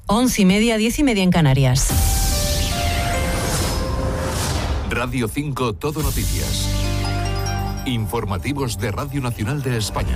11:30, 10:30 en Canarias. Radio 5 Todo Noticias. Informativos de Radio Nacional de España.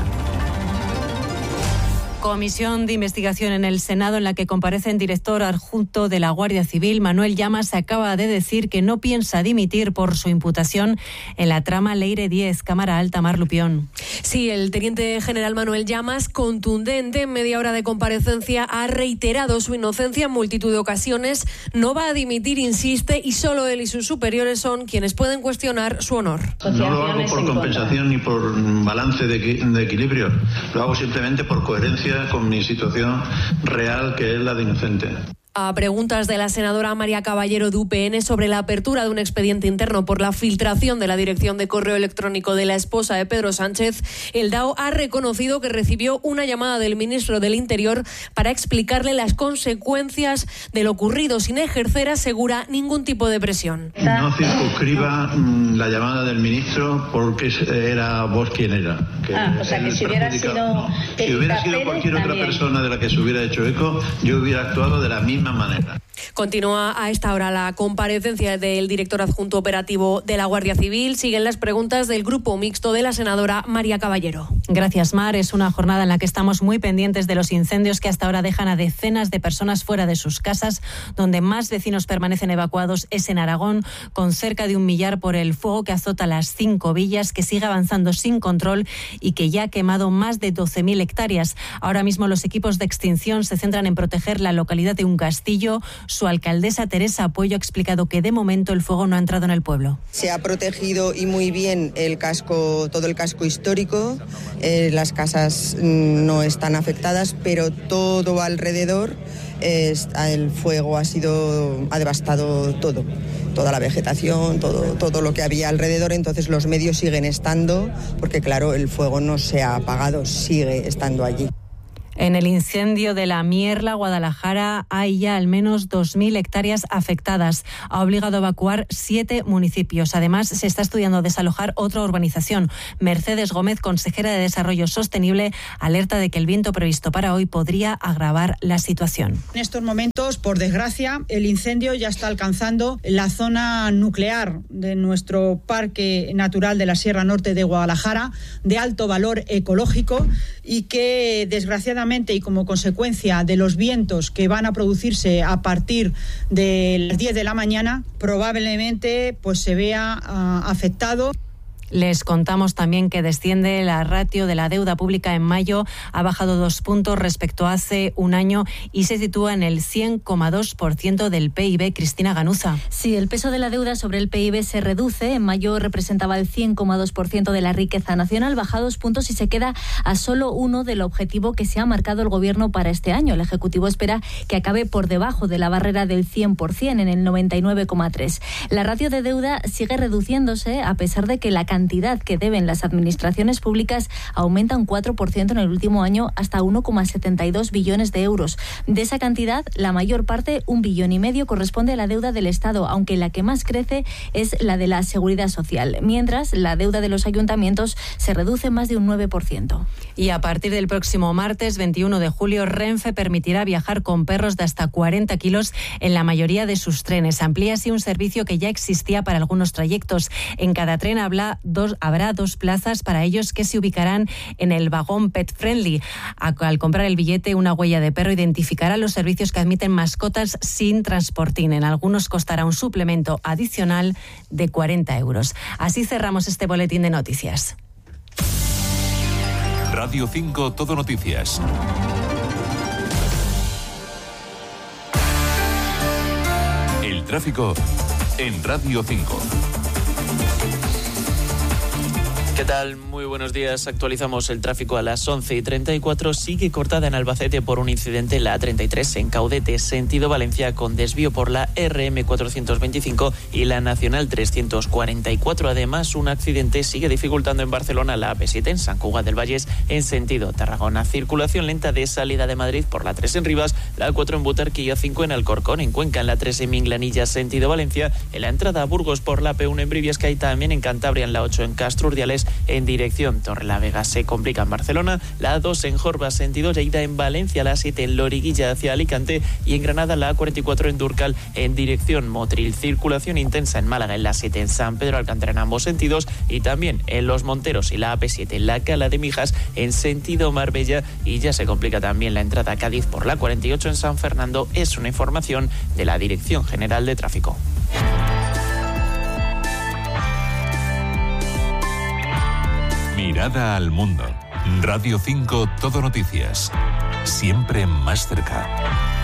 Comisión de investigación en el Senado en la que comparece el director adjunto de la Guardia Civil, Manuel Llamas, acaba de decir que no piensa dimitir por su imputación en la trama Leire 10, Cámara Alta, Mar Lupión. Sí, el teniente general Manuel Llamas, contundente en media hora de comparecencia, ha reiterado su inocencia en multitud de ocasiones, no va a dimitir, insiste, y solo él y sus superiores son quienes pueden cuestionar su honor. No lo hago por compensación ni por balance de equilibrio, lo hago simplemente por coherencia con mi situación real, que es la de inocente. A preguntas de la senadora María Caballero de UPN sobre la apertura de un expediente interno por la filtración de la dirección de correo electrónico de la esposa de Pedro Sánchez, el DAO ha reconocido que recibió una llamada del ministro del Interior para explicarle las consecuencias de lo ocurrido sin ejercer, asegura, ningún tipo de presión. No circunscriba la llamada del ministro porque era vos quien era. O sea, que si hubiera sido... Si hubiera sido cualquier otra persona de la que se hubiera hecho eco, yo hubiera actuado de la misma manera. Continúa a esta hora la comparecencia del director adjunto operativo de la Guardia Civil. Siguen las preguntas del grupo mixto de la senadora María Caballero. Gracias, Mar. Es una jornada en la que estamos muy pendientes de los incendios que hasta ahora dejan a decenas de personas fuera de sus casas. Donde más vecinos permanecen evacuados es en Aragón, con cerca de 1 millar por el fuego que azota las 5 villas, que sigue avanzando sin control y que ya ha quemado más de 12.000 hectáreas. Ahora mismo los equipos de extinción se centran en proteger la localidad de un castillo. Su alcaldesa Teresa Puello ha explicado que de momento el fuego no ha entrado en el pueblo. Se ha protegido y muy bien el casco, todo el casco histórico. Las casas no están afectadas, pero todo alrededor el fuego ha devastado todo. Toda la vegetación, todo lo que había alrededor, entonces los medios siguen estando, porque claro, el fuego no se ha apagado, sigue estando allí. En el incendio de la Mierla, Guadalajara, hay ya al menos 2.000 hectáreas afectadas. Ha obligado a evacuar 7 municipios. Además, se está estudiando desalojar otra urbanización. Mercedes Gómez, consejera de Desarrollo Sostenible, alerta de que el viento previsto para hoy podría agravar la situación. En estos momentos, por desgracia, el incendio ya está alcanzando la zona nuclear de nuestro Parque Natural de la Sierra Norte de Guadalajara, de alto valor ecológico, y que desgraciadamente y como consecuencia de los vientos que van a producirse a partir de las 10 de la mañana, probablemente pues se vea afectado. Les contamos también que desciende la ratio de la deuda pública en mayo, ha bajado 2 puntos respecto a hace un año y se sitúa en el 100,2% del PIB. Cristina Ganuza. Sí, el peso de la deuda sobre el PIB se reduce. En mayo representaba el 100,2% de la riqueza nacional, baja 2 puntos y se queda a solo 1 del objetivo que se ha marcado el Gobierno para este año. El Ejecutivo espera que acabe por debajo de la barrera del 100%, en el 99,3%. La ratio de deuda sigue reduciéndose a pesar de que la cantidad que deben las administraciones públicas aumenta un 4% en el último año hasta 1,72 billones de euros. De esa cantidad, la mayor parte, 1,5 billones, corresponde a la deuda del Estado, aunque la que más crece es la de la Seguridad Social, mientras la deuda de los ayuntamientos se reduce más de un 9%. Y a partir del próximo martes 21 de julio, Renfe permitirá viajar con perros de hasta 40 kilos en la mayoría de sus trenes. Amplía así un servicio que ya existía para algunos trayectos. En cada tren habrá 2 plazas para ellos, que se ubicarán en el vagón Pet Friendly. Al comprar el billete, una huella de perro identificará los servicios que admiten mascotas sin transportín. En algunos costará un suplemento adicional de 40 euros. Así cerramos este boletín de noticias. Radio 5 Todo Noticias. El tráfico en Radio 5. ¿Qué tal? Muy buenos días. Actualizamos el tráfico a las 11:34. Sigue cortada en Albacete por un incidente en la A33 en Caudete, sentido Valencia, con desvío por la RM 425 y la Nacional 344. Además, un accidente sigue dificultando en Barcelona la AP7 en Sant Cugat del Vallès en sentido Tarragona. Circulación lenta de salida de Madrid por la 3 en Rivas, la 4 en Butarque y A5 en Alcorcón, en Cuenca, en la 3 en Minglanilla sentido Valencia, en la entrada a Burgos por la P1 en Briviesca y también en Cantabria en la 8 en Castro Urdiales en dirección Torrelavega se complica en Barcelona, la A2 en Jorba sentido Lleida, en Valencia la A7 en Loriguilla hacia Alicante y en Granada la A44 en Durcal en dirección Motril. Circulación intensa en Málaga en la A7 en San Pedro Alcántara en ambos sentidos y también en Los Monteros y la AP7 en la Cala de Mijas en sentido Marbella, y ya se complica también la entrada a Cádiz por la 48 en San Fernando. Es una información de la Dirección General de Tráfico. Mirada al mundo. Radio 5 Todo Noticias. Siempre más cerca.